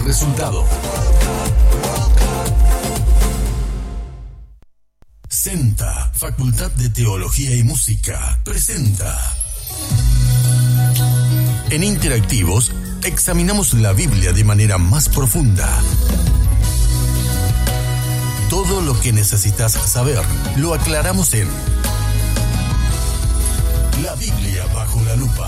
resultado. SENTA, Facultad de Teología y Música, presenta. En Interactivos, examinamos la Biblia de manera más profunda. Todo lo que necesitas saber, lo aclaramos en La Biblia bajo la lupa.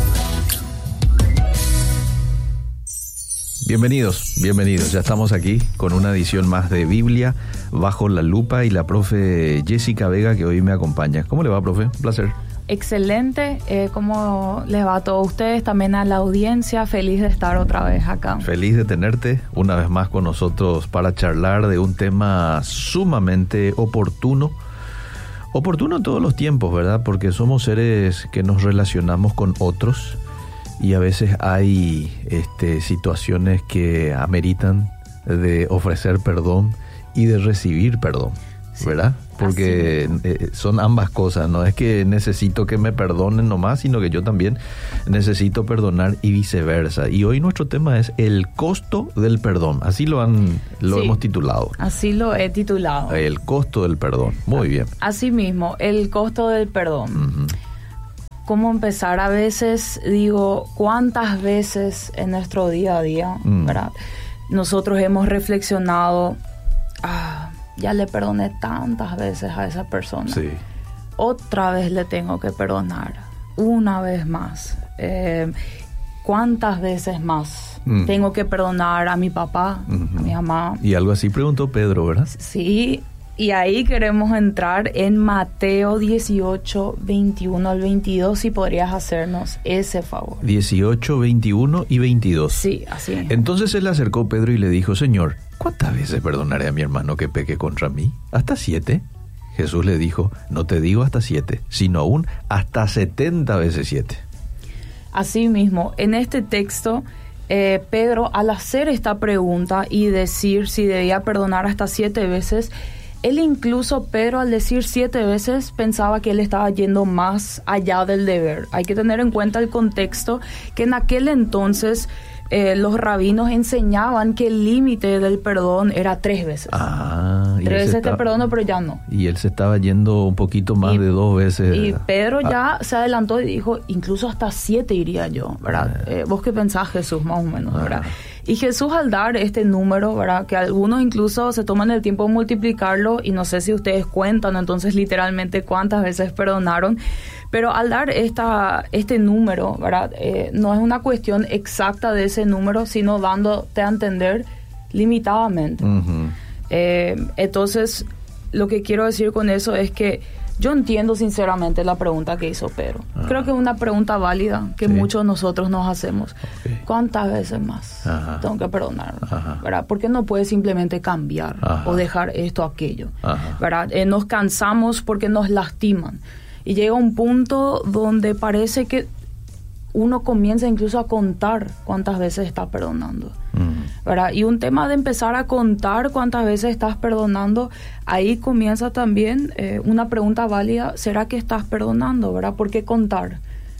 Bienvenidos. Ya estamos aquí con una edición más de Biblia bajo la lupa y la profe Jessica Vega, que hoy me acompaña. ¿Cómo le va, profe? Un placer. Excelente. ¿Cómo les va a todos ustedes? También a la audiencia. Feliz de estar otra vez acá. Feliz de tenerte una vez más con nosotros para charlar de un tema sumamente oportuno. Oportuno en todos los tiempos, ¿verdad? Porque somos seres que nos relacionamos con otros. Y a veces hay situaciones que ameritan de ofrecer perdón y de recibir perdón, ¿verdad? Porque son ambas cosas, no es que necesito que me perdonen nomás, sino que yo también necesito perdonar y viceversa. Y hoy nuestro tema es el costo del perdón, así lo hemos titulado. Así lo he titulado. El costo del perdón, muy bien. Así mismo, el costo del perdón. Uh-huh. ¿Cómo empezar? A veces digo, ¿cuántas veces en nuestro día a día, ¿verdad? Nosotros hemos reflexionado, ya le perdoné tantas veces a esa persona. Sí. Otra vez le tengo que perdonar, una vez más. ¿Cuántas veces más tengo que perdonar a mi papá, a mi mamá? Y algo así preguntó Pedro, ¿verdad? Sí. Y ahí queremos entrar en Mateo 18, 21 al 22, si podrías hacernos ese favor. 18, 21 y 22. Sí, así es. Entonces se le acercó Pedro y le dijo, Señor, ¿cuántas veces perdonaré a mi hermano que peque contra mí? ¿Hasta 7? Jesús le dijo, no te digo hasta 7, sino aún hasta 70 veces 7. Así mismo, en este texto, Pedro, al hacer esta pregunta y decir si debía perdonar hasta 7 veces, él incluso, Pedro, al decir 7 veces, pensaba que él estaba yendo más allá del deber. Hay que tener en cuenta el contexto que en aquel entonces los rabinos enseñaban que el límite del perdón era 3 veces. 3 veces te perdono, pero ya no. Y él se estaba yendo un poquito más de 2 veces. Y Pedro ya se adelantó y dijo, incluso hasta 7 iría yo, ¿verdad? ¿Vos qué pensás, Jesús, más o menos, verdad? Y Jesús, al dar este número, ¿verdad?, que algunos incluso se toman el tiempo de multiplicarlo, y no sé si ustedes cuentan entonces literalmente cuántas veces perdonaron, pero al dar este número, ¿verdad?, no es una cuestión exacta de ese número, sino dándote a entender limitadamente. Uh-huh. Entonces, lo que quiero decir con eso es que yo entiendo sinceramente la pregunta que hizo Pedro. Creo que es una pregunta válida que muchos de nosotros nos hacemos. Okay. ¿Cuántas veces más tengo que perdonar? ¿Verdad? ¿Por qué no puede simplemente cambiar o dejar esto o aquello? ¿Verdad? Nos cansamos porque nos lastiman. Y llega un punto donde parece que uno comienza incluso a contar cuántas veces está perdonando, ¿verdad? Y un tema de empezar a contar cuántas veces estás perdonando, ahí comienza también una pregunta válida: ¿será que estás perdonando, verdad? ¿Por qué contar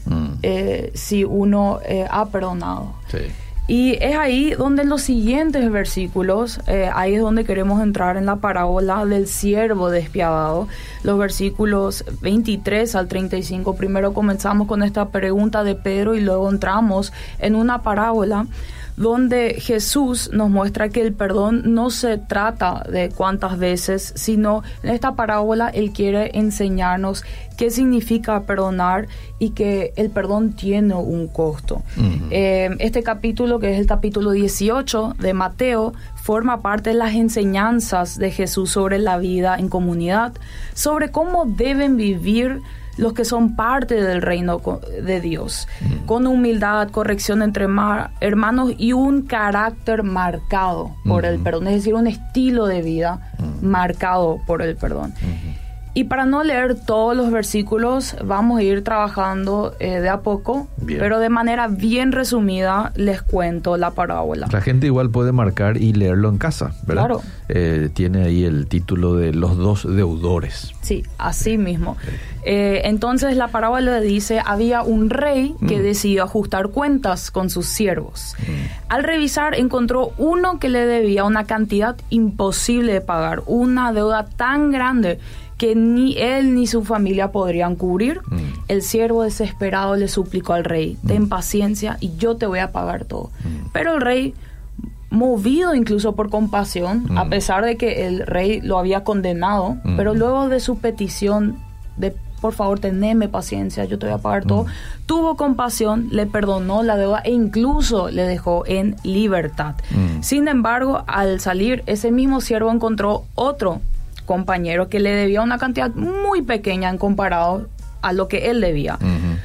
si uno ha perdonado? Sí. Y es ahí donde en los siguientes versículos, ahí es donde queremos entrar en la parábola del siervo despiadado, los versículos 23 al 35. Primero comenzamos con esta pregunta de Pedro y luego entramos en una parábola donde Jesús nos muestra que el perdón no se trata de cuántas veces, sino en esta parábola Él quiere enseñarnos qué significa perdonar y que el perdón tiene un costo. Uh-huh. Este capítulo, que es el capítulo 18 de Mateo, forma parte de las enseñanzas de Jesús sobre la vida en comunidad, sobre cómo deben vivir los que son parte del reino de Dios, con humildad, corrección entre hermanos y un carácter marcado por el perdón, es decir, un estilo de vida marcado por el perdón. Y para no leer todos los versículos, vamos a ir trabajando de a poco, bien, pero de manera bien resumida les cuento la parábola. La gente igual puede marcar y leerlo en casa, ¿verdad? Claro. Tiene ahí el título de Los dos deudores. Sí, así mismo. Entonces la parábola dice, había un rey que decidió ajustar cuentas con sus siervos. Al revisar encontró uno que le debía una cantidad imposible de pagar, una deuda tan grande que ni él ni su familia podrían cubrir. El siervo desesperado le suplicó al rey, ten paciencia y yo te voy a pagar todo. Pero el rey, movido incluso por compasión, a pesar de que el rey lo había condenado, pero luego de su petición de por favor teneme paciencia, yo te voy a pagar todo, tuvo compasión, le perdonó la deuda e incluso le dejó en libertad. Sin embargo, al salir, ese mismo siervo encontró otro compañero que le debía una cantidad muy pequeña en comparado a lo que él debía.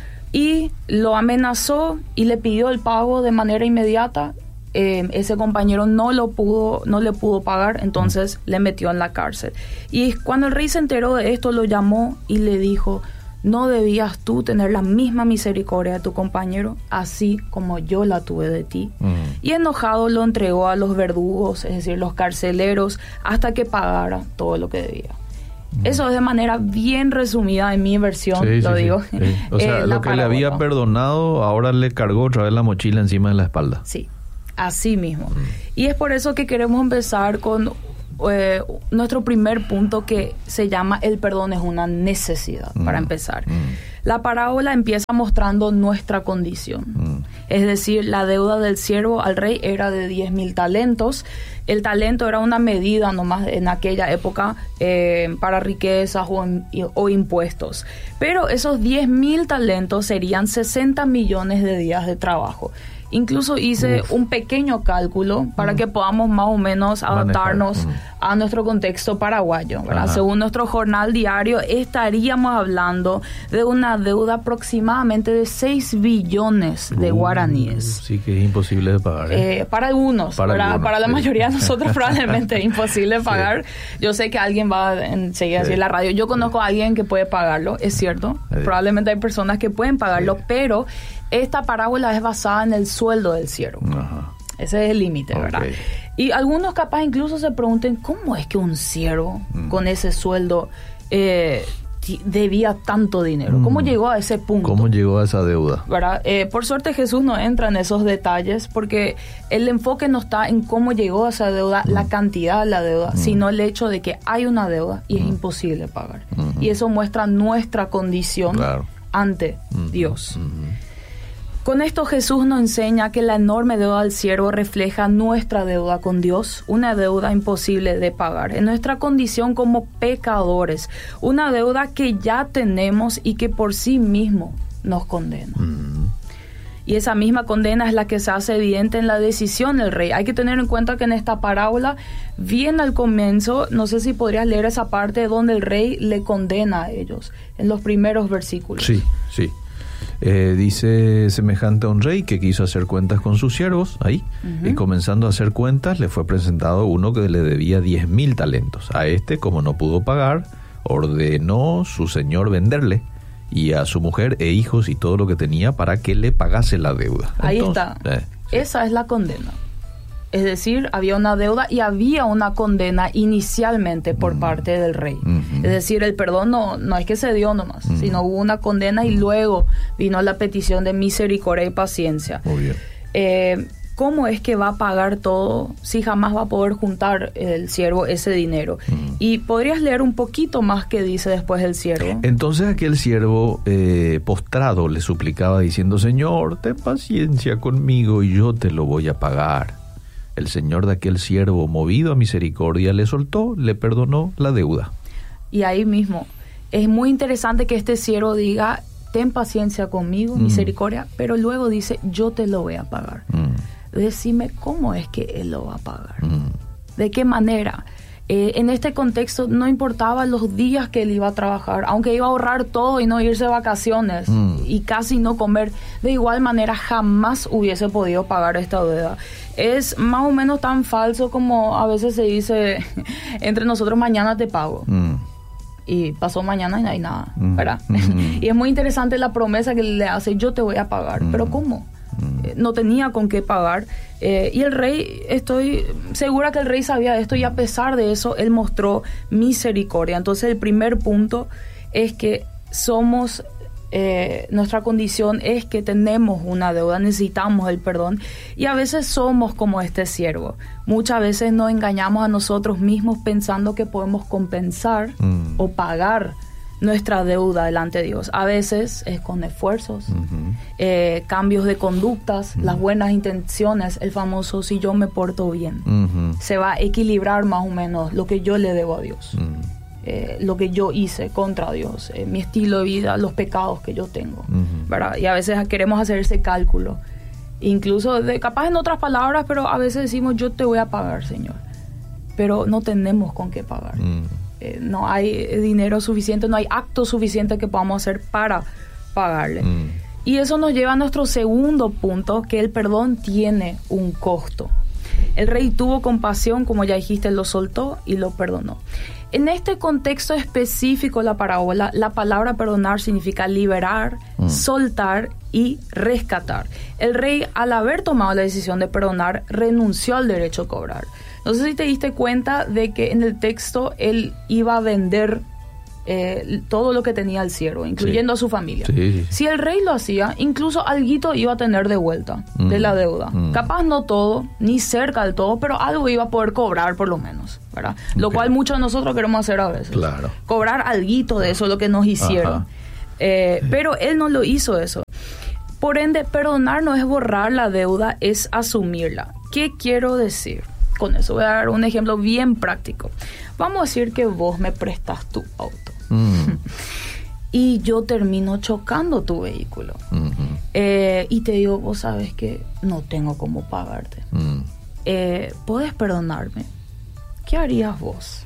Y lo amenazó y le pidió el pago de manera inmediata. Ese compañero no le pudo pagar, entonces le metió en la cárcel. Y cuando el rey se enteró de esto, lo llamó y le dijo, ¿no debías tú tener la misma misericordia de tu compañero, así como yo la tuve de ti? Y enojado lo entregó a los verdugos, es decir, los carceleros, hasta que pagara todo lo que debía. Eso es de manera bien resumida en mi versión, digo. Sí. O sea, lo que le había perdonado, ahora le cargó otra vez la mochila encima de la espalda. Sí, así mismo. Y es por eso que queremos empezar con nuestro primer punto, que se llama el perdón es una necesidad, para empezar. La parábola empieza mostrando nuestra condición. Es decir, la deuda del siervo al rey era de 10,000 talentos. El talento era una medida nomás en aquella época para riquezas o impuestos. Pero esos 10,000 talentos serían 60 millones de días de trabajo. Incluso hice un pequeño cálculo para que podamos más o menos adaptarnos a nuestro contexto paraguayo, ¿verdad? Según nuestro jornal diario, estaríamos hablando de una deuda aproximadamente de 6 billones de guaraníes. Sí, que es imposible de pagar. Para algunos, para la mayoría de nosotros probablemente es imposible de pagar. Yo sé que alguien va enseguida a decir en la radio, yo conozco a alguien que puede pagarlo, es cierto. Probablemente hay personas que pueden pagarlo, pero esta parábola es basada en el sueldo del siervo. Ese es el límite, ¿verdad? Y algunos capaz incluso se pregunten, ¿cómo es que un siervo con ese sueldo debía tanto dinero? ¿Cómo llegó a ese punto? ¿Cómo llegó a esa deuda? ¿Verdad? Por suerte Jesús no entra en esos detalles, porque el enfoque no está en cómo llegó a esa deuda, la cantidad de la deuda, sino el hecho de que hay una deuda y es imposible pagar. Y eso muestra nuestra condición ante Dios. Con esto Jesús nos enseña que la enorme deuda del siervo refleja nuestra deuda con Dios, una deuda imposible de pagar, en nuestra condición como pecadores, una deuda que ya tenemos y que por sí mismo nos condena. Y esa misma condena es la que se hace evidente en la decisión del rey. Hay que tener en cuenta que en esta parábola, bien al comienzo, no sé si podrías leer esa parte donde el rey le condena a ellos, en los primeros versículos. Sí. Dice, semejante a un rey que quiso hacer cuentas con sus siervos, ahí, y comenzando a hacer cuentas, le fue presentado uno que le debía 10,000 talentos. A este, como no pudo pagar, ordenó su señor venderle, y a su mujer e hijos y todo lo que tenía, para que le pagase la deuda. Ahí está. Esa es la condena. Es decir, había una deuda y había una condena inicialmente por parte del rey. Es decir, el perdón no es que se dio nomás, sino hubo una condena y luego vino la petición de misericordia y paciencia. Muy bien. ¿Cómo es que va a pagar todo si jamás va a poder juntar el siervo ese dinero? Y podrías leer un poquito más que dice después el siervo. Entonces aquel siervo postrado le suplicaba diciendo, Señor, ten paciencia conmigo y yo te lo voy a pagar. El señor de aquel siervo, movido a misericordia, le soltó, le perdonó la deuda. Y ahí mismo, es muy interesante que este siervo diga, ten paciencia conmigo, misericordia, pero luego dice, yo te lo voy a pagar. Decime cómo es que él lo va a pagar. ¿De qué manera? En este contexto no importaba los días que él iba a trabajar, aunque iba a ahorrar todo y no irse de vacaciones y casi no comer, de igual manera jamás hubiese podido pagar esta deuda. Es más o menos tan falso como a veces se dice entre nosotros, mañana te pago. y pasó mañana y no hay nada, ¿verdad? Y es muy interesante la promesa que le hace, yo te voy a pagar, pero ¿cómo? No tenía con qué pagar, y el rey, estoy segura que el rey sabía esto, y a pesar de eso, él mostró misericordia. Entonces el primer punto es que somos, nuestra condición es que tenemos una deuda, necesitamos el perdón, y a veces somos como este siervo. Muchas veces nos engañamos a nosotros mismos pensando que podemos compensar o pagar nuestra deuda delante de Dios. A veces es con esfuerzos, cambios de conductas, las buenas intenciones, el famoso si yo me porto bien. Se va a equilibrar más o menos lo que yo le debo a Dios, lo que yo hice contra Dios, mi estilo de vida, los pecados que yo tengo, ¿verdad? Y a veces queremos hacer ese cálculo, incluso capaz en otras palabras, pero a veces decimos yo te voy a pagar, Señor, pero no tenemos con qué pagar. No hay dinero suficiente, no hay acto suficiente que podamos hacer para pagarle. Y eso nos lleva a nuestro segundo punto, que el perdón tiene un costo. El rey tuvo compasión, como ya dijiste, lo soltó y lo perdonó. En este contexto específico de la parábola, la palabra perdonar significa liberar, soltar y rescatar. El rey, al haber tomado la decisión de perdonar, renunció al derecho a cobrar. No sé si te diste cuenta de que en el texto él iba a vender todo lo que tenía el siervo, incluyendo a su familia. Si el rey lo hacía, incluso alguito iba a tener de vuelta de la deuda. Capaz no todo, ni cerca del todo, pero algo iba a poder cobrar por lo menos, ¿verdad? Lo cual muchos de nosotros queremos hacer a veces. Cobrar alguito de eso, lo que nos hicieron. Pero él no lo hizo eso. Por ende, perdonar no es borrar la deuda, es asumirla. ¿Qué quiero decir con eso? Voy a dar un ejemplo bien práctico. Vamos a decir que vos me prestas tu auto. Y yo termino chocando tu vehículo. Y te digo, vos sabes que no tengo cómo pagarte. ¿Podés perdonarme? ¿Qué harías vos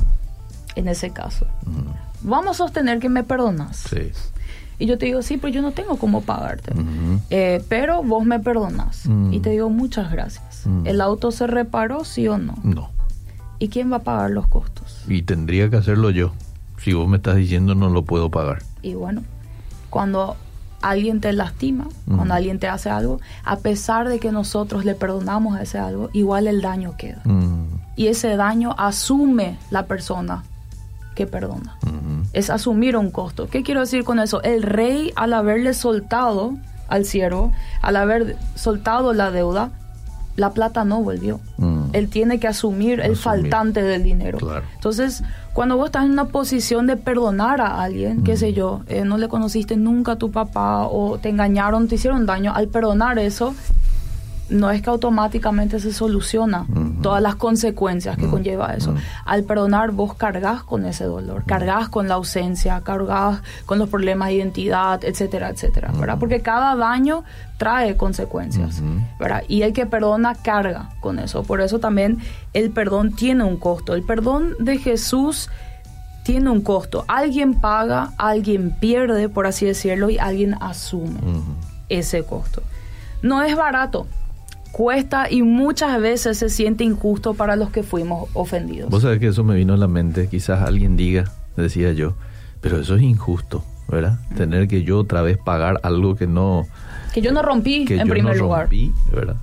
en ese caso? Vamos a sostener que me perdonas. Y yo te digo, sí, pero yo no tengo cómo pagarte. Pero vos me perdonas. Y te digo, muchas gracias. ¿El auto se reparó, sí o no? No. ¿Y quién va a pagar los costos? Y tendría que hacerlo yo. Si vos me estás diciendo no lo puedo pagar. Y bueno, cuando alguien te lastima, cuando alguien te hace algo, a pesar de que nosotros le perdonamos a ese algo, igual el daño queda. Y ese daño asume la persona que perdona. Es asumir un costo. ¿Qué quiero decir con eso? El rey, al haberle soltado al siervo, al haber soltado la deuda, la plata no volvió. Él tiene que asumir el faltante del dinero. Entonces, cuando vos estás en una posición de perdonar a alguien, qué sé yo, no le conociste nunca a tu papá o te engañaron, te hicieron daño, al perdonar eso, no es que automáticamente se soluciona todas las consecuencias que conlleva eso. Al perdonar, vos cargas con ese dolor, cargas con la ausencia, cargas con los problemas de identidad, etcétera, etcétera, ¿verdad? Porque cada daño trae consecuencias, ¿verdad? Y el que perdona carga con eso. Por eso también el perdón tiene un costo. El perdón de Jesús tiene un costo. Alguien paga, alguien pierde, por así decirlo, y alguien asume ese costo. No es barato. Cuesta y muchas veces se siente injusto para los que fuimos ofendidos. Vos sabés que eso me vino a la mente. Quizás alguien diga, decía yo, pero eso es injusto, ¿verdad? Tener que yo otra vez pagar algo que no... Que yo no rompí en primer lugar. ¿Verdad?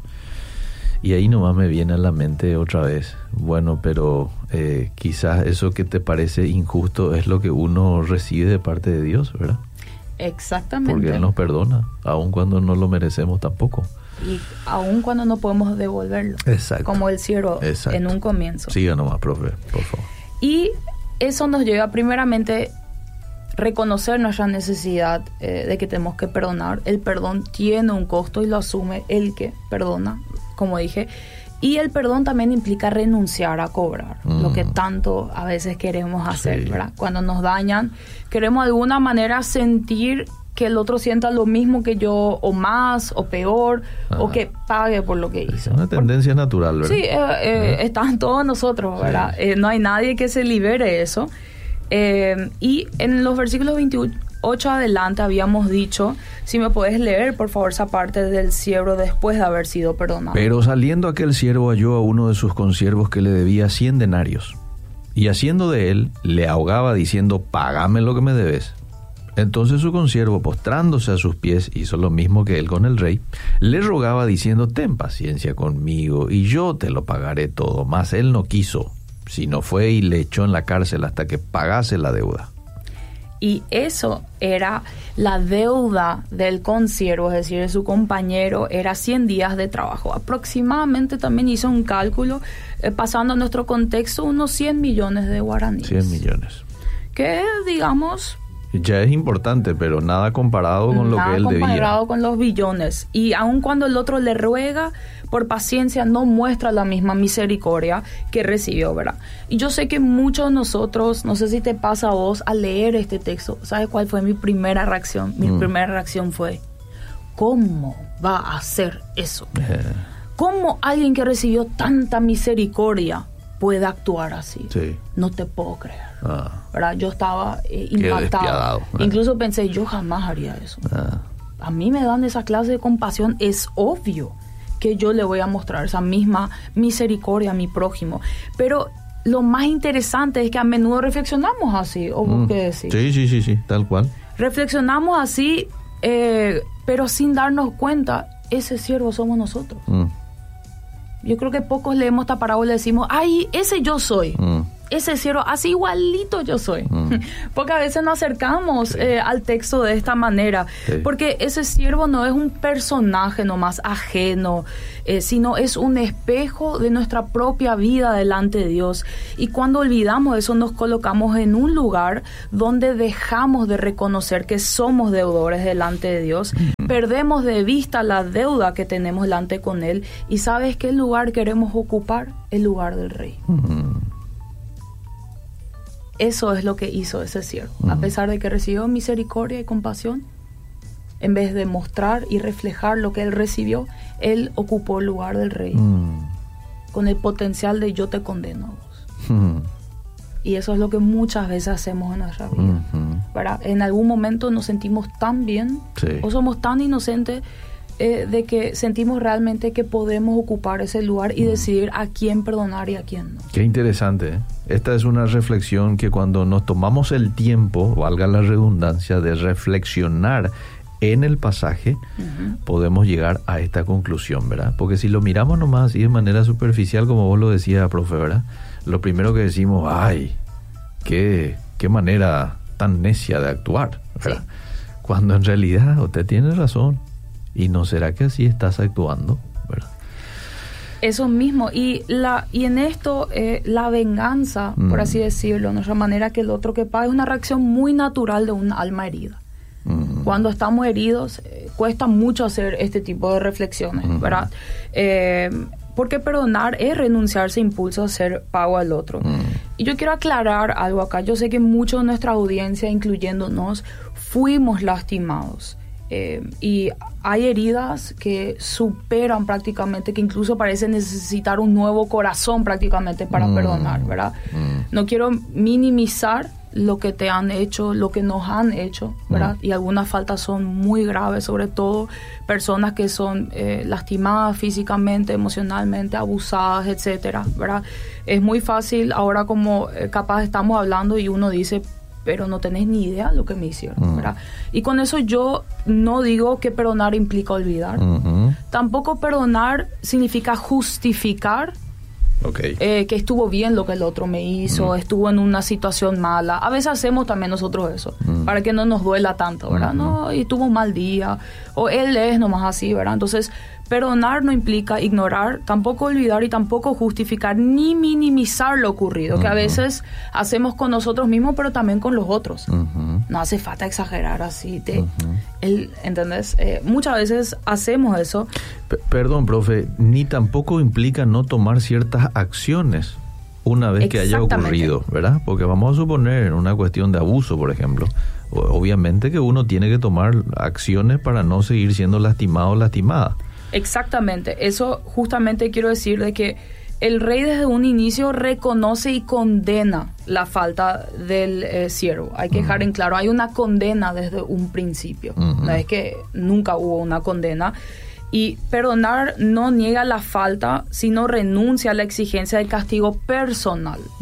Y ahí nomás me viene a la mente otra vez. Bueno, pero quizás eso que te parece injusto es lo que uno recibe de parte de Dios, ¿verdad? Exactamente. Porque Él nos perdona, aun cuando no lo merecemos tampoco. Y aun cuando no podemos devolverlo. Exacto. Como el siervo en un comienzo. Siga nomás, profe, por favor. Y eso nos lleva primeramente reconocer nuestra necesidad de que tenemos que perdonar. El perdón tiene un costo y lo asume el que perdona, como dije. Y el perdón también implica renunciar a cobrar, lo que tanto a veces queremos hacer, ¿verdad? Cuando nos dañan, queremos de alguna manera sentir que el otro sienta lo mismo que yo, o más, o peor, o que pague por lo que hizo. Es una tendencia natural, ¿verdad? Sí, está en todos nosotros, ¿verdad? No hay nadie que se libere de eso. Y en los versículos 28 adelante habíamos dicho, si me puedes leer, por favor, esa parte del siervo después de haber sido perdonado. Pero saliendo aquel siervo halló a uno de sus consiervos que le debía 100 denarios. y haciendo de él, le ahogaba diciendo, págame lo que me debes. Entonces su consiervo, postrándose a sus pies, hizo lo mismo que él con el rey, le rogaba diciendo, ten paciencia conmigo y yo te lo pagaré todo. Mas él no quiso, sino fue y le echó en la cárcel hasta que pagase la deuda. Y eso era la deuda del consiervo, es decir, de su compañero, era 100 días de trabajo. Aproximadamente también hizo un cálculo, pasando a nuestro contexto, unos 100 millones de guaraníes. 100 millones. Que, digamos... Ya es importante, pero nada comparado con lo que él debía. Nada comparado con los billones. Y aun cuando el otro le ruega, por paciencia, no muestra la misma misericordia que recibió, ¿verdad? Y yo sé que muchos de nosotros, no sé si te pasa a vos, al leer este texto, ¿sabes cuál fue mi primera reacción? Mi primera reacción fue, ¿cómo va a hacer eso? ¿Cómo alguien que recibió tanta misericordia puede actuar así? Sí. No te puedo creer. ¿Verdad? Yo estaba impactado. Incluso pensé, yo jamás haría eso. A mí me dan esa clase de compasión. Es obvio que yo le voy a mostrar esa misma misericordia a mi prójimo. Pero lo más interesante es que a menudo reflexionamos así. ¿O vos qué decís? Sí, tal cual. Reflexionamos así, pero sin darnos cuenta, ese siervo somos nosotros. Yo creo que pocos leemos esta parábola y decimos, ¡ay, ese yo soy! Ese siervo, así igualito yo soy. Porque a veces nos acercamos al texto de esta manera. Sí. Porque ese siervo no es un personaje nomás ajeno, sino es un espejo de nuestra propia vida delante de Dios. Y cuando olvidamos eso, nos colocamos en un lugar donde dejamos de reconocer que somos deudores delante de Dios. Perdemos de vista la deuda que tenemos delante con Él. ¿Y sabes qué lugar queremos ocupar? El lugar del Rey. Eso es lo que hizo ese siervo. A pesar de que recibió misericordia y compasión, en vez de mostrar y reflejar lo que él recibió, él ocupó el lugar del rey. Con el potencial de yo te condeno a vos. Y eso es lo que muchas veces hacemos en nuestra vida. ¿Verdad? En algún momento nos sentimos tan bien, o somos tan inocentes, de que sentimos realmente que podemos ocupar ese lugar y decidir a quién perdonar y a quién no. Qué interesante. Esta es una reflexión que cuando nos tomamos el tiempo, valga la redundancia, de reflexionar en el pasaje, podemos llegar a esta conclusión, ¿verdad? Porque si lo miramos nomás y de manera superficial, como vos lo decías, profe, ¿verdad? Lo primero que decimos, ¡ay! ¡Qué manera tan necia de actuar! ¿Verdad? Sí. Cuando en realidad usted tiene razón. ¿Y no será que así estás actuando? ¿Verdad? Eso mismo. Y en esto, la venganza, por así decirlo, nuestra manera que el otro que paga, es una reacción muy natural de un alma herida. Cuando estamos heridos, cuesta mucho hacer este tipo de reflexiones, ¿verdad? Porque perdonar es renunciar a ese impulso a hacer pago al otro. Y yo quiero aclarar algo acá. Yo sé que muchos de nuestra audiencia, incluyéndonos, fuimos lastimados. Y hay heridas que superan prácticamente, que incluso parece necesitar un nuevo corazón prácticamente para perdonar, ¿verdad? No quiero minimizar lo que te han hecho, lo que nos han hecho, ¿verdad? Y algunas faltas son muy graves, sobre todo personas que son lastimadas físicamente, emocionalmente, abusadas, etcétera, ¿verdad? Es muy fácil ahora, como capaz estamos hablando y uno dice, pero no tenés ni idea de lo que me hicieron, ¿verdad? Y con eso yo no digo que perdonar implica olvidar. Tampoco perdonar significa justificar que estuvo bien lo que el otro me hizo, estuvo en una situación mala. A veces hacemos también nosotros eso, para que no nos duela tanto, ¿verdad? No, y tuvo un mal día, o él es nomás así, ¿verdad? Entonces, perdonar no implica ignorar, tampoco olvidar y tampoco justificar ni minimizar lo ocurrido, que a veces hacemos con nosotros mismos, pero también con los otros. No hace falta exagerar así. ¿Entendés? Muchas veces hacemos eso. Perdón, profe, ni tampoco implica no tomar ciertas acciones una vez que haya ocurrido, ¿verdad? Porque vamos a suponer en una cuestión de abuso, por ejemplo, obviamente que uno tiene que tomar acciones para no seguir siendo lastimado o lastimada. Exactamente, eso justamente quiero decir, de que el rey desde un inicio reconoce y condena la falta del siervo. Hay que dejar en claro, hay una condena desde un principio, no es que nunca hubo una condena. Y perdonar no niega la falta, sino renuncia a la exigencia del castigo personal.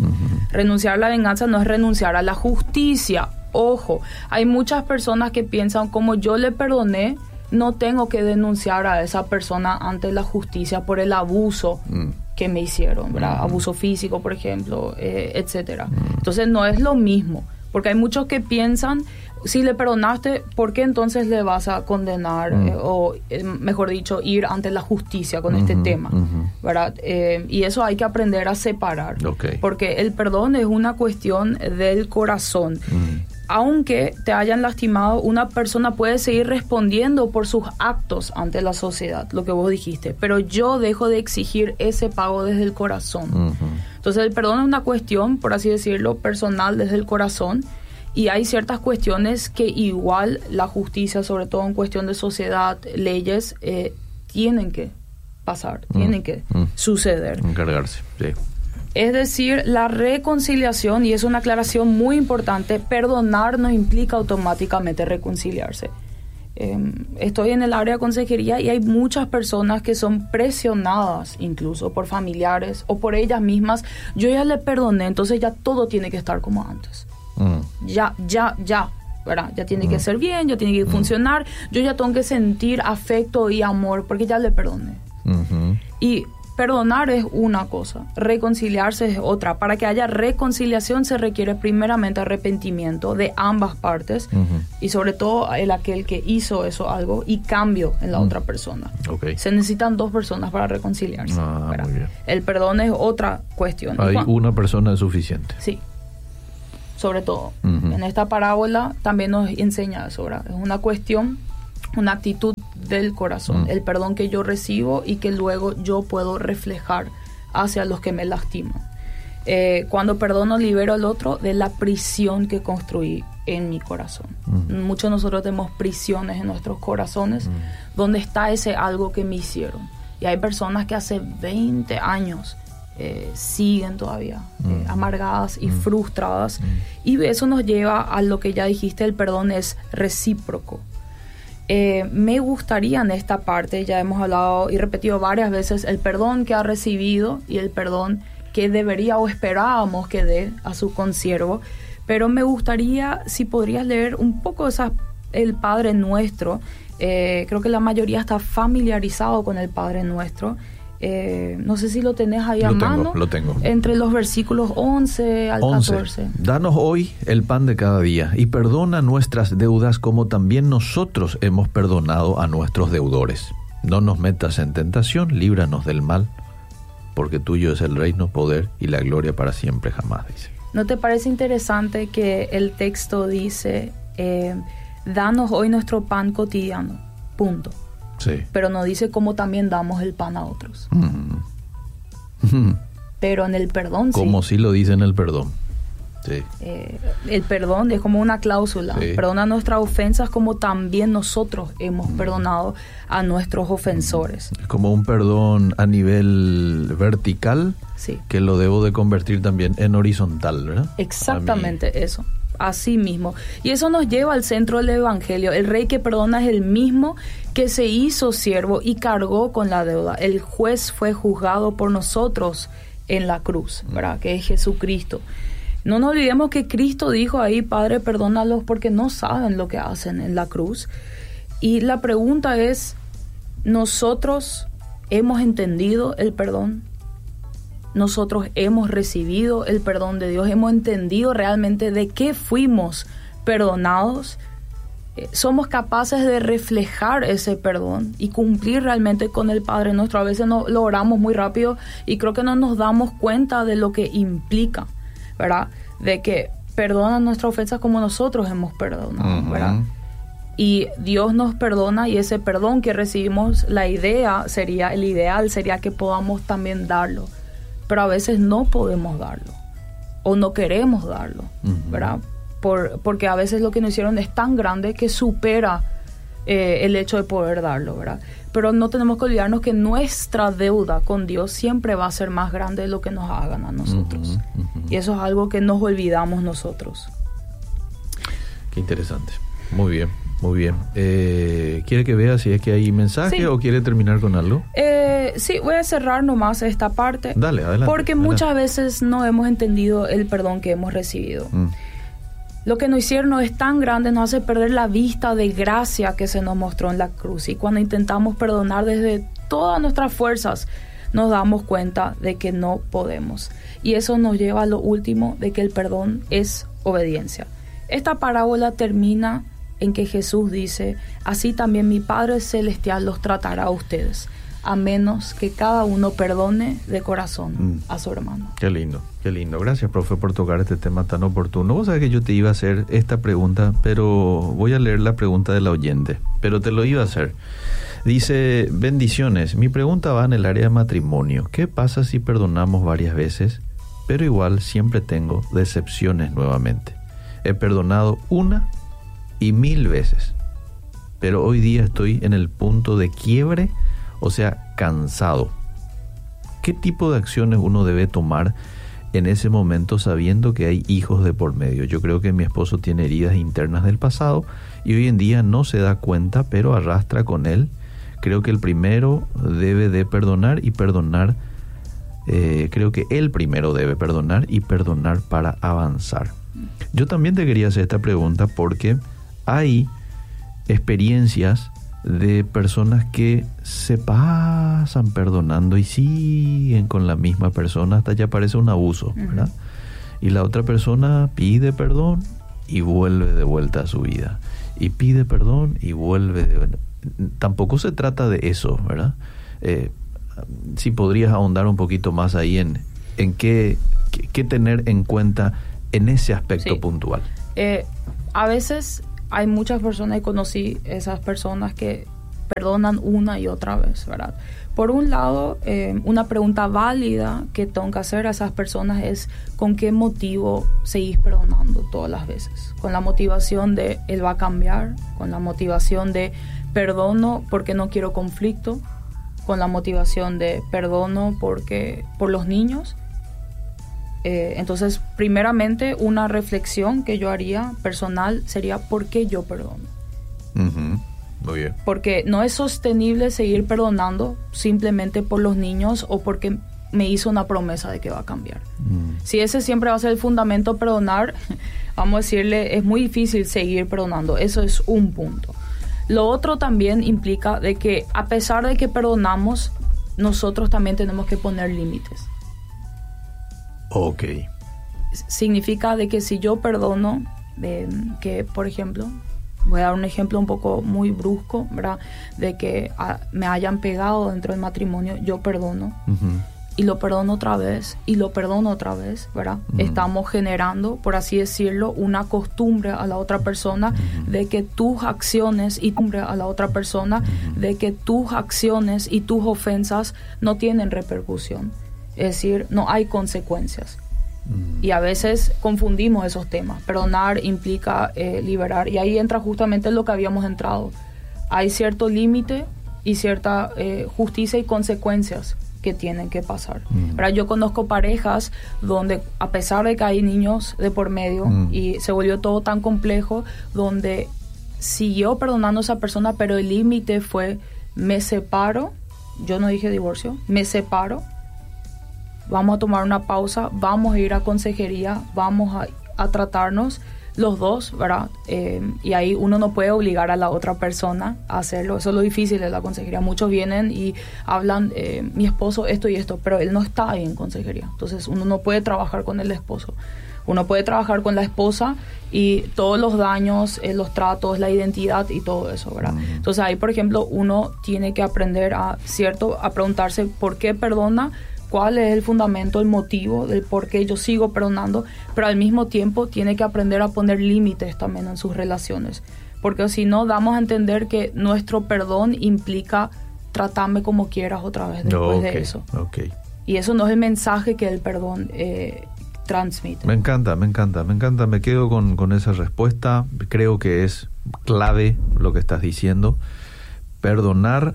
Renunciar a la venganza no es renunciar a la justicia. Ojo, hay muchas personas que piensan, como yo le perdoné, no tengo que denunciar a esa persona ante la justicia por el abuso que me hicieron, ¿verdad? Abuso físico, por ejemplo, etcétera. Entonces no es lo mismo, porque hay muchos que piensan, si le perdonaste, ¿por qué entonces le vas a condenar? O mejor dicho, ir ante la justicia con este tema, ¿verdad? Y eso hay que aprender a separar, porque el perdón es una cuestión del corazón. Aunque te hayan lastimado, una persona puede seguir respondiendo por sus actos ante la sociedad, lo que vos dijiste, pero yo dejo de exigir ese pago desde el corazón. Entonces el perdón es una cuestión, por así decirlo, personal desde el corazón, y hay ciertas cuestiones que igual la justicia, sobre todo en cuestión de sociedad, leyes, tienen que pasar, tienen que suceder. Encargarse, sí. Es decir, la reconciliación, y es una aclaración muy importante, perdonar no implica automáticamente reconciliarse. Estoy en el área de consejería y hay muchas personas que son presionadas incluso por familiares o por ellas mismas. Yo ya le perdoné, entonces ya todo tiene que estar como antes. Ya, ¿verdad? Ya tiene que ser bien, ya tiene que funcionar. Yo ya tengo que sentir afecto y amor porque ya le perdoné. Y perdonar es una cosa, reconciliarse es otra. Para que haya reconciliación se requiere primeramente arrepentimiento de ambas partes y sobre todo aquel que hizo eso algo y cambio en la otra persona. Se necesitan dos personas para reconciliarse. Muy bien. El perdón es otra cuestión. Ahí una persona es suficiente. Sí, sobre todo. En esta parábola también nos enseña eso, ¿verdad? Es una cuestión, una actitud del corazón, el perdón que yo recibo y que luego yo puedo reflejar hacia los que me lastiman. Cuando perdono, libero al otro de la prisión que construí en mi corazón. Muchos de nosotros tenemos prisiones en nuestros corazones donde está ese algo que me hicieron. Y hay personas que hace 20 años siguen todavía amargadas y frustradas. Y eso nos lleva a lo que ya dijiste, el perdón es recíproco. Me gustaría en esta parte, ya hemos hablado y repetido varias veces, el perdón que ha recibido y el perdón que debería o esperábamos que dé a su consiervo, pero me gustaría si podrías leer un poco el Padre Nuestro. Creo que la mayoría está familiarizado con el Padre Nuestro. No sé si lo tenés ahí a mano. Lo tengo. Entre los versículos 11 al 14. Danos hoy el pan de cada día y perdona nuestras deudas como también nosotros hemos perdonado a nuestros deudores. No nos metas en tentación, líbranos del mal, porque tuyo es el reino, poder y la gloria para siempre jamás, dice. ¿No te parece interesante que el texto dice, danos hoy nuestro pan cotidiano, punto? Sí. Pero no dice cómo también damos el pan a otros. Pero en el perdón como sí lo dice en el perdón. Sí. El perdón es como una cláusula. Sí. Perdona nuestras ofensas como también nosotros hemos perdonado a nuestros ofensores. Es como un perdón a nivel vertical, que lo debo de convertir también en horizontal, ¿verdad? Exactamente eso. Así mismo. Y eso nos lleva al centro del Evangelio. El rey que perdona es el mismo que se hizo siervo y cargó con la deuda. El juez fue juzgado por nosotros en la cruz, ¿verdad? Que es Jesucristo. No nos olvidemos que Cristo dijo ahí, Padre, perdónalos porque no saben lo que hacen en la cruz. Y la pregunta es, ¿nosotros hemos entendido el perdón? Nosotros hemos recibido el perdón de Dios, hemos entendido realmente de qué fuimos perdonados. Somos capaces de reflejar ese perdón y cumplir realmente con el Padre Nuestro. A veces lo oramos muy rápido y creo que no nos damos cuenta de lo que implica, ¿verdad? De que perdona nuestras ofensas como nosotros hemos perdonado, ¿verdad? Y Dios nos perdona, y ese perdón que recibimos, el ideal sería que podamos también darlo. Pero a veces no podemos darlo o no queremos darlo, ¿verdad? Porque a veces lo que nos hicieron es tan grande que supera el hecho de poder darlo, ¿verdad? Pero no tenemos que olvidarnos que nuestra deuda con Dios siempre va a ser más grande de lo que nos hagan a nosotros. Y eso es algo que nos olvidamos nosotros. Qué interesante. Muy bien. Muy bien. ¿Quiere que vea si es que hay mensaje Sí. o quiere terminar con algo? Sí, voy a cerrar nomás esta parte. Dale, adelante. Porque muchas veces no hemos entendido el perdón que hemos recibido. Lo que nos hicieron es tan grande, nos hace perder la vista de gracia que se nos mostró en la cruz. Y cuando intentamos perdonar desde todas nuestras fuerzas, nos damos cuenta de que no podemos. Y eso nos lleva a lo último, de que el perdón es obediencia. Esta parábola termina en que Jesús dice: así también mi Padre Celestial los tratará a ustedes, a menos que cada uno perdone de corazón a su hermano. Qué lindo, qué lindo. Gracias, profe, por tocar este tema tan oportuno. Vos sabés que yo te iba a hacer esta pregunta, pero voy a leer la pregunta del oyente, pero te lo iba a hacer. Dice: bendiciones, mi pregunta va en el área de matrimonio. ¿Qué pasa si perdonamos varias veces, pero igual siempre tengo decepciones nuevamente? He perdonado 1 y 1000 veces, pero hoy día estoy en el punto de quiebre, o sea, cansado. ¿Qué tipo de acciones uno debe tomar en ese momento sabiendo que hay hijos de por medio? Yo creo que mi esposo tiene heridas internas del pasado y hoy en día no se da cuenta, pero arrastra con él. Creo que el primero debe de perdonar y perdonar. Creo que el primero debe perdonar y perdonar para avanzar. Yo también te quería hacer esta pregunta porque hay experiencias de personas que se pasan perdonando y siguen con la misma persona hasta ya parece un abuso, ¿verdad? Y la otra persona pide perdón y vuelve de vuelta a su vida. Y pide perdón y vuelve de vuelta. Tampoco se trata de eso, ¿verdad? Si podrías ahondar un poquito más ahí en qué tener en cuenta en ese aspecto puntual. A veces hay muchas personas, y conocí esas personas que perdonan una y otra vez, ¿verdad? Por un lado, una pregunta válida que tengo que hacer a esas personas es: ¿con qué motivo seguís perdonando todas las veces? Con la motivación de él va a cambiar, con la motivación de perdono porque no quiero conflicto, con la motivación de perdono porque por los niños. Entonces, primeramente, una reflexión que yo haría personal sería: ¿por qué yo perdono? Muy bien. Porque no es sostenible seguir perdonando simplemente por los niños o porque me hizo una promesa de que va a cambiar. Si ese siempre va a ser el fundamento, perdonar, vamos a decirle, es muy difícil seguir perdonando. Eso es un punto. Lo otro también implica de que a pesar de que perdonamos, nosotros también tenemos que poner límites. Ok. Significa de que si yo perdono, que por ejemplo, voy a dar un ejemplo un poco muy brusco, ¿verdad? De que me hayan pegado dentro del matrimonio, yo perdono. Y lo perdono otra vez, y lo perdono otra vez, ¿verdad? Estamos generando, por así decirlo, una costumbre a la otra persona de que tus acciones y a la otra persona de que tus acciones y tus ofensas no tienen repercusión. Es decir, no hay consecuencias. Y a veces confundimos esos temas. Perdonar implica liberar. Y ahí entra justamente lo que habíamos entrado. Hay cierto límite y cierta justicia y consecuencias que tienen que pasar. Ahora, yo conozco parejas donde, a pesar de que hay niños de por medio y se volvió todo tan complejo, donde siguió perdonando a esa persona, pero el límite fue: me separo. Yo no dije divorcio, me separo. Vamos a tomar una pausa, vamos a ir a consejería, vamos a tratarnos los dos, ¿verdad? Y ahí uno no puede obligar a la otra persona a hacerlo. Eso es lo difícil de la consejería. Muchos vienen y hablan, mi esposo esto y esto, pero él no está ahí en consejería. Entonces uno no puede trabajar con el esposo. Uno puede trabajar con la esposa y todos los daños, los tratos, la identidad y todo eso, ¿verdad? Entonces ahí, por ejemplo, uno tiene que aprender a preguntarse por qué perdona, cuál es el fundamento, el motivo del por qué yo sigo perdonando, pero al mismo tiempo tiene que aprender a poner límites también en sus relaciones, porque si no damos a entender que nuestro perdón implica tratarme como quieras otra vez después de eso. Y eso no es el mensaje que el perdón transmite. Me encanta, me quedo con esa respuesta. Creo que es clave lo que estás diciendo. Perdonar,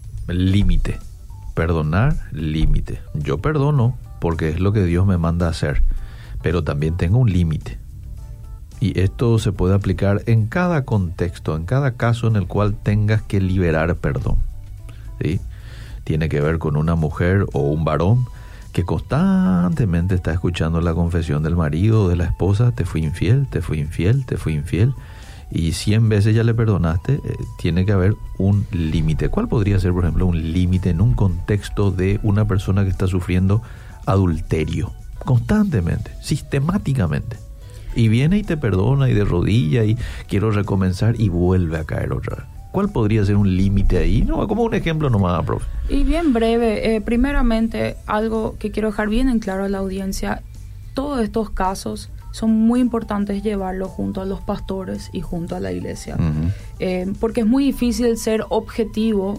límite. Perdonar, límite. Yo perdono porque es lo que Dios me manda a hacer, pero también tengo un límite. Y esto se puede aplicar en cada contexto, en cada caso en el cual tengas que liberar perdón, ¿sí? Tiene que ver con una mujer o un varón que constantemente está escuchando la confesión del marido o de la esposa: te fui infiel, te fui infiel, te fui infiel, y 100 veces ya le perdonaste. Tiene que haber un límite. ¿Cuál podría ser, por ejemplo, un límite en un contexto de una persona que está sufriendo adulterio constantemente, sistemáticamente, y viene y te perdona y de rodilla y quiero recomenzar y vuelve a caer otra vez? ¿Cuál podría ser un límite ahí? No, como un ejemplo nomás, profe. Y bien breve, primeramente, algo que quiero dejar bien en claro a la audiencia: todos estos casos son muy importantes llevarlos junto a los pastores y junto a la iglesia. Porque es muy difícil ser objetivo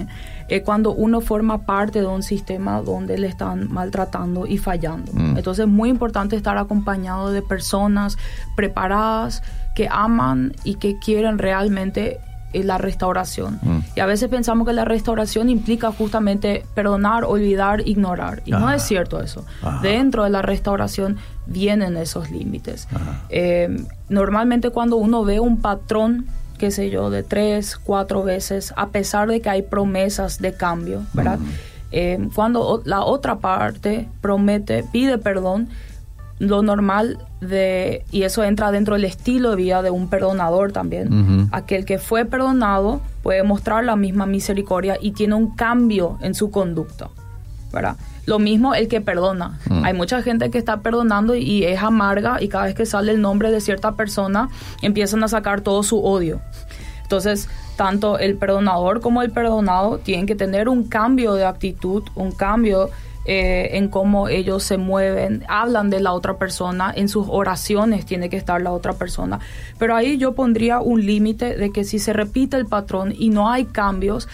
cuando uno forma parte de un sistema donde le están maltratando y fallando. Entonces es muy importante estar acompañado de personas preparadas, que aman y que quieren realmente la restauración. Y a veces pensamos que la restauración implica justamente perdonar, olvidar, ignorar. Y no es cierto eso. Dentro de la restauración vienen esos límites. Normalmente cuando uno ve un patrón, qué sé yo, de 3, 4 veces, a pesar de que hay promesas de cambio, ¿verdad? Cuando la otra parte pide perdón, lo normal y eso entra dentro del estilo de vida de un perdonador también. Aquel que fue perdonado puede mostrar la misma misericordia y tiene un cambio en su conducta, ¿verdad? Lo mismo el que perdona. Hay mucha gente que está perdonando y es amarga, y cada vez que sale el nombre de cierta persona empiezan a sacar todo su odio. Entonces, tanto el perdonador como el perdonado tienen que tener un cambio de actitud, un cambio en cómo ellos se mueven, hablan de la otra persona, en sus oraciones tiene que estar la otra persona. Pero ahí yo pondría un límite de que si se repite el patrón y no hay cambios,